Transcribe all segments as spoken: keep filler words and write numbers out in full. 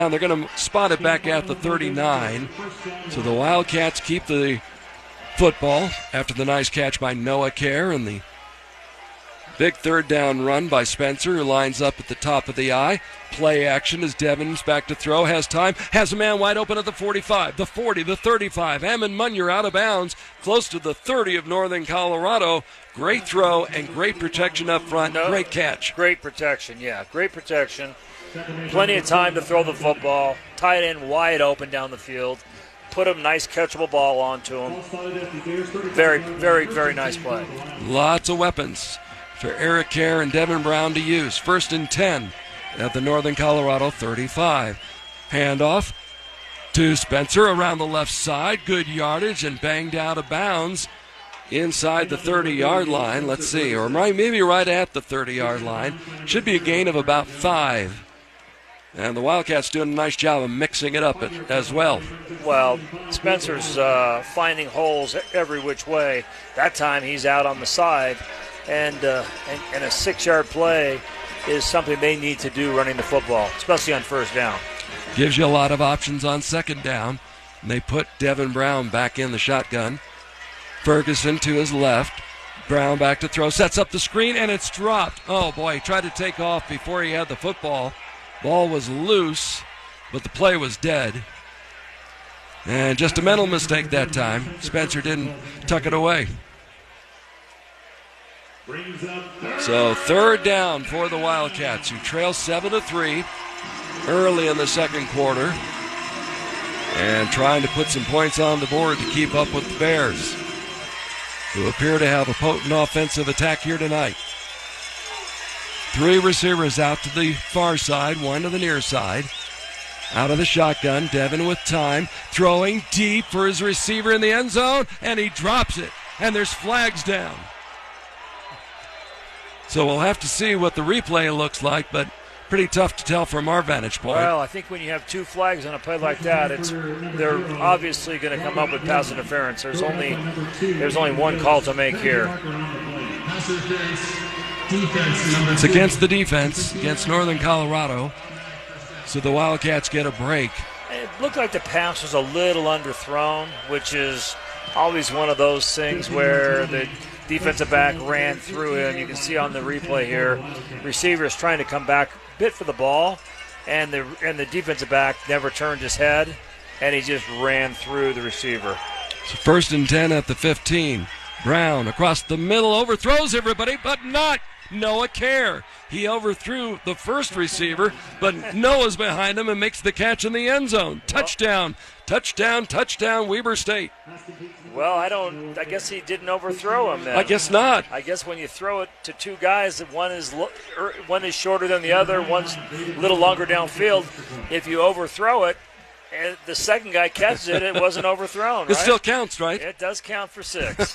They're going to spot it back at the thirty-nine. So the Wildcats keep the football after the nice catch by Noah Kerr and the big third down run by Spencer, who lines up at the top of the I. Play action as Devins back to throw, has time, has a man wide open at the forty-five, the forty, the thirty-five. Hammond Munyer out of bounds, close to the thirty of Northern Colorado. Great throw and great protection up front. No, great catch. Great protection, yeah, great protection. Plenty of time to throw the football. Tight end wide open down the field. Put a nice catchable ball onto him. Very, very, very nice play. Lots of weapons for Eric Kerr and Devin Brown to use. First and ten at the Northern Colorado thirty-five. Handoff to Spencer around the left side. Good yardage and banged out of bounds inside the thirty-yard line. Let's see, or maybe right at the thirty-yard line. Should be a gain of about five. And the Wildcats doing a nice job of mixing it up as well. Well, Spencer's uh, finding holes every which way. That time he's out on the side. And, uh, and, and a six-yard play is something they need to do running the football, especially on first down. Gives you a lot of options on second down. And they put Devin Brown back in the shotgun. Ferguson to his left. Brown back to throw. Sets up the screen, and it's dropped. Oh, boy, he tried to take off before he had the football. Ball was loose, but the play was dead. And just a mental mistake that time. Spencer didn't tuck it away. So third down for the Wildcats, who trail seven to three early in the second quarter, and trying to put some points on the board to keep up with the Bears, who appear to have a potent offensive attack here tonight. Three receivers out to the far side, one to the near side. Out of the shotgun, Devin with time, throwing deep for his receiver in the end zone, and he drops it, and there's flags down. So we'll have to see what the replay looks like, but pretty tough to tell from our vantage point. Well, I think when you have two flags on a play like that, it's they're obviously going to come up with pass interference. There's only there's only one call to make here. It's against the defense, against Northern Colorado. So the Wildcats get a break. It looked like the pass was a little underthrown, which is always one of those things where the defensive back ran through him. You can see on the replay here, receiver is trying to come back a bit for the ball, and the and the defensive back never turned his head, and he just ran through the receiver. So first and ten at the fifteen. Brown across the middle, overthrows everybody, but not Noah Kerr. He overthrew the first receiver, but Noah's behind him and makes the catch in the end zone. Touchdown, touchdown, touchdown, Weber State. Well, I don't. I guess he didn't overthrow him then. I guess not. I guess when you throw it to two guys, one is one is shorter than the other, one's a little longer downfield. If you overthrow it, and the second guy catches it, it wasn't overthrown. Right? It still counts, right? It does count for six.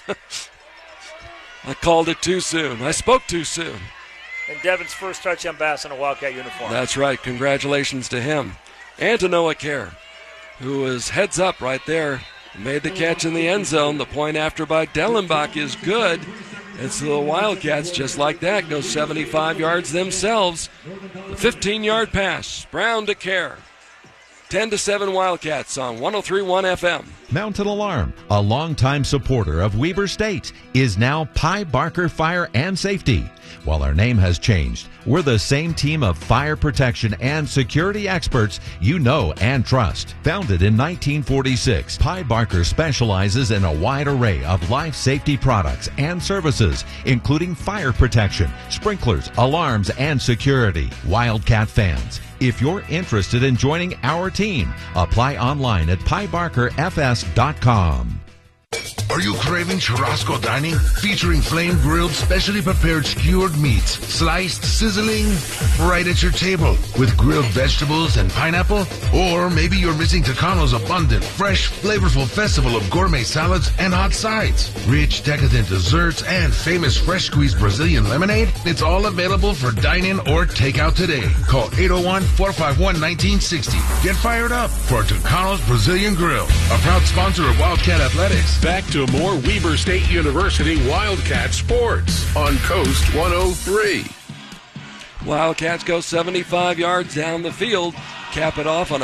I called it too soon. I spoke too soon. And Devin's first touchdown pass in a Wildcat uniform. That's right. Congratulations to him. And to Noah Kerr, who was heads up right there, made the catch in the end zone. The point after by Dellenbach is good. And so the Wildcats, just like that, go seventy-five yards themselves. The fifteen-yard pass. Brown to Kerr. ten to seven Wildcats on one oh three point one F M. Mountain Alarm, a longtime supporter of Weber State, is now Pye Barker Fire and Safety. While our name has changed, we're the same team of fire protection and security experts you know and trust. Founded in nineteen forty-six, Pye Barker specializes in a wide array of life safety products and services, including fire protection, sprinklers, alarms, and security. Wildcat fans, if you're interested in joining our team, apply online at pye barker f s dot com. Are you craving churrasco dining? Featuring flame-grilled, specially prepared skewered meats, sliced, sizzling, right at your table with grilled vegetables and pineapple? Or maybe you're missing Tocano's abundant, fresh, flavorful festival of gourmet salads and hot sides, rich, decadent desserts, and famous fresh-squeezed Brazilian lemonade? It's all available for dine-in or takeout today. Call eight oh one, four five one, one nine six oh. Get fired up for Tocano's Brazilian Grill, a proud sponsor of Wildcat Athletics. Back to more Weber State University Wildcat sports on Coast one oh three. Wildcats go seventy-five yards down the field. cap it off on a